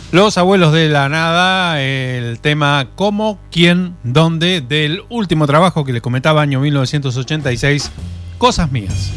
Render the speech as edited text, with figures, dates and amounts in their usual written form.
Los Abuelos de la Nada, el tema Cómo, Quién, Dónde, del último trabajo que les comentaba, año 1986, Cosas Mías.